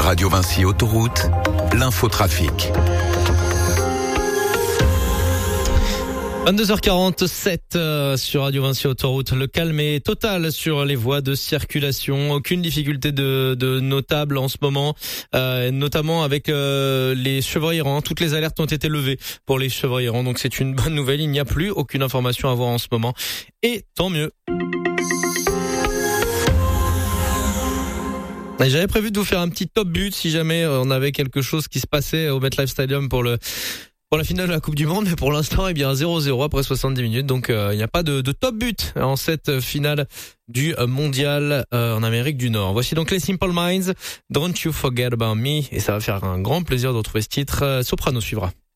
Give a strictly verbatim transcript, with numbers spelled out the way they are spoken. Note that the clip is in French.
Radio Vinci Autoroute, l'infotrafic. vingt-deux heures quarante-sept euh, sur Radio Vinci Autoroute. Le calme est total sur les voies de circulation. Aucune difficulté de, de notable en ce moment, euh, notamment avec euh, les chevreuils errants. Toutes les alertes ont été levées pour les chevreuils errants, donc c'est une bonne nouvelle. Il n'y a plus aucune information à voir en ce moment, et tant mieux. Et j'avais prévu de vous faire un petit top but si jamais on avait quelque chose qui se passait au MetLife Stadium pour le pour la finale de la Coupe du Monde, mais pour l'instant, eh bien zéro zéro après soixante-dix minutes, donc euh, il n'y a pas de, de top but en cette finale du mondial euh, en Amérique du Nord. Voici donc les Simple Minds, Don't You Forget About Me, et ça va faire un grand plaisir de retrouver ce titre. Soprano suivra.